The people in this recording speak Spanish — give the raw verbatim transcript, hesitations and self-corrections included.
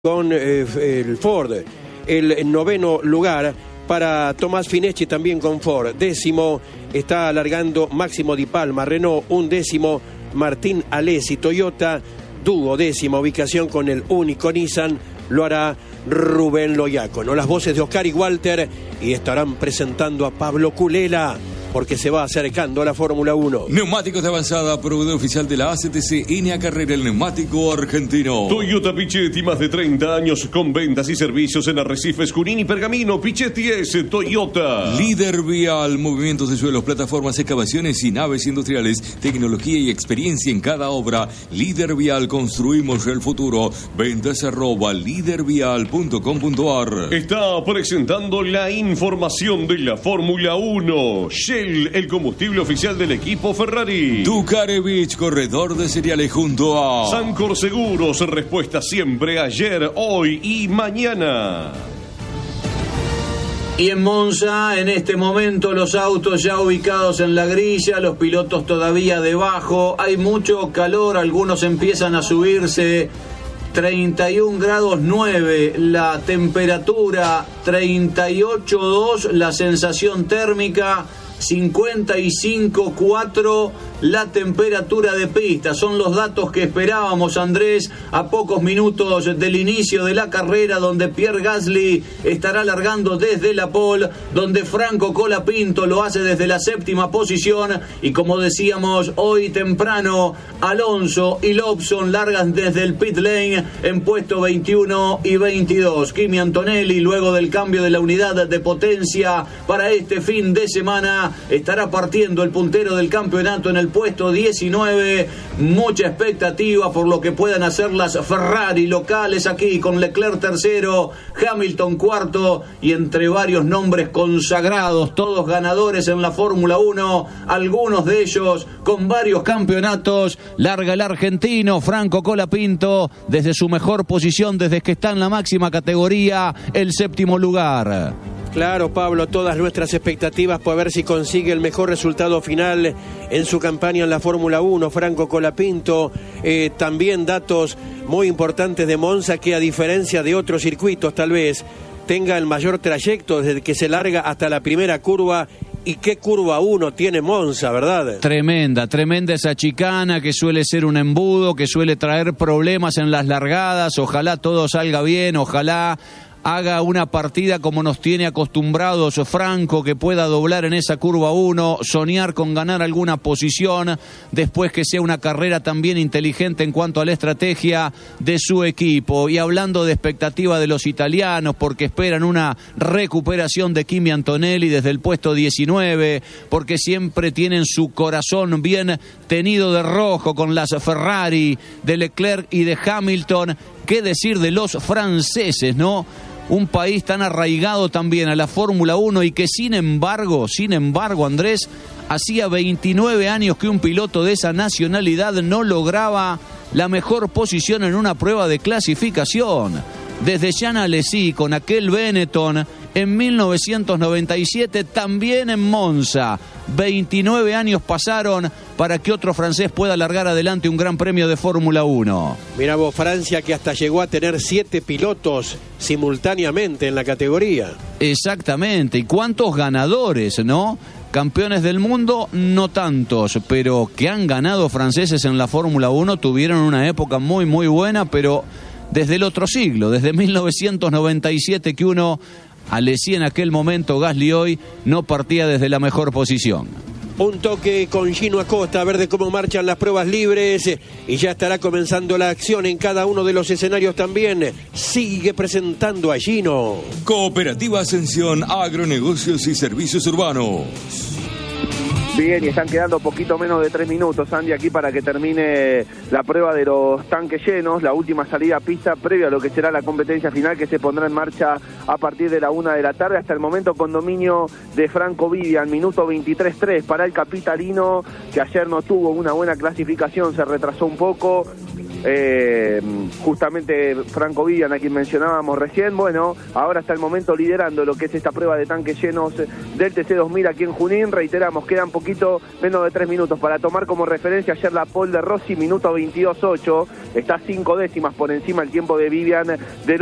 con eh, el Ford. El noveno lugar para Tomás Fineschi también con Ford. Décimo está alargando Máximo Di Palma, Renault. Un décimo Martín Alessi, Toyota. Duo décima ubicación con el único Nissan. Lo hará Rubén Loiacono. Las voces de Oscar y Walter, y estarán presentando a Pablo Culela, porque se va acercando a la Fórmula uno. Neumáticos de avanzada, proveedor oficial de la A C T C, N A Carrera, el neumático argentino. Toyota Pichetti, más de treinta años con ventas y servicios en Arrecifes, Junín y Pergamino. Pichetti es Toyota. Líder vial, movimientos de suelos, plataformas, excavaciones y naves industriales, tecnología y experiencia en cada obra. Líder vial, construimos el futuro. Ventas arroba lídervial punto com punto ar. Está presentando la información de la Fórmula uno. El combustible oficial del equipo Ferrari. Ducarevich, corredor de cereales junto a Sancor Seguros, respuesta siempre ayer, hoy y mañana. Y en Monza, en este momento, los autos ya ubicados en la grilla, los pilotos todavía debajo, hay mucho calor, algunos empiezan a subirse. treinta y un grados nueve la temperatura, treinta y ocho dos la sensación térmica, cincuenta y cinco cuatro la temperatura de pista. Son los datos que esperábamos, Andrés, a pocos minutos del inicio de la carrera, donde Pierre Gasly estará largando desde la pole, donde Franco Colapinto lo hace desde la séptima posición, y como decíamos hoy temprano, Alonso y Lobson largan desde el pit lane en puesto veintiuno y veintidós. Kimi Antonelli, luego del cambio de la unidad de potencia para este fin de semana, estará partiendo el puntero del campeonato en el puesto diecinueve. Mucha expectativa por lo que puedan hacer las Ferrari locales aquí, con Leclerc tercero, Hamilton cuarto, y entre varios nombres consagrados, todos ganadores en la Fórmula uno, algunos de ellos con varios campeonatos. Larga el argentino Franco Colapinto desde su mejor posición, desde que está en la máxima categoría, el séptimo lugar. Claro, Pablo, todas nuestras expectativas por ver si consigue el mejor resultado final en su campaña en la Fórmula uno, Franco Colapinto. Eh, también datos muy importantes de Monza, que a diferencia de otros circuitos tal vez tenga el mayor trayecto desde que se larga hasta la primera curva. ¿Y qué curva uno tiene Monza, verdad? Tremenda, tremenda esa chicana, que suele ser un embudo, que suele traer problemas en las largadas. Ojalá todo salga bien, ojalá haga una partida como nos tiene acostumbrados Franco, que pueda doblar en esa curva uno, soñar con ganar alguna posición, después que sea una carrera también inteligente en cuanto a la estrategia de su equipo. Y hablando de expectativa de los italianos, porque esperan una recuperación de Kimi Antonelli desde el puesto diecinueve, porque siempre tienen su corazón bien tenido de rojo con las Ferrari de Leclerc y de Hamilton. ¿Qué decir de los franceses, no? Un país tan arraigado también a la Fórmula uno, y que sin embargo, sin embargo, Andrés, hacía veintinueve años que un piloto de esa nacionalidad no lograba la mejor posición en una prueba de clasificación. Desde Jean Alesi con aquel Benetton en mil novecientos noventa y siete, también en Monza. veintinueve años pasaron para que otro francés pueda largar adelante un gran premio de Fórmula uno. Mirá vos, Francia, que hasta llegó a tener siete pilotos simultáneamente en la categoría. Exactamente, y cuántos ganadores, ¿no? Campeones del mundo, no tantos, pero que han ganado franceses en la Fórmula uno, tuvieron una época muy, muy buena, pero desde el otro siglo, desde mil novecientos noventa y siete, que uno, Alesi en aquel momento, Gasly hoy, no partía desde la mejor posición. Un toque con Gino Acosta, a ver de cómo marchan las pruebas libres, y ya estará comenzando la acción en cada uno de los escenarios también. Sigue presentando a Gino. Cooperativa Ascensión, agronegocios y servicios urbanos. Bien, y están quedando poquito menos de tres minutos, Andy, aquí para que termine la prueba de los tanques llenos, la última salida a pista previa a lo que será la competencia final, que se pondrá en marcha a partir de la una de la tarde. Hasta el momento con dominio de Franco Vivian, minuto veintitrés tres para el capitalino, que ayer no tuvo una buena clasificación, se retrasó un poco. eh, justamente Franco Vivian, a quien mencionábamos recién. Bueno, ahora está el momento liderando lo que es esta prueba de tanques llenos del T C dos mil aquí en Junín. Reiteramos, quedan poquito menos de tres minutos para tomar como referencia ayer la pole de Rossi, minuto veintidós ocho, está cinco décimas por encima el tiempo de Vivian de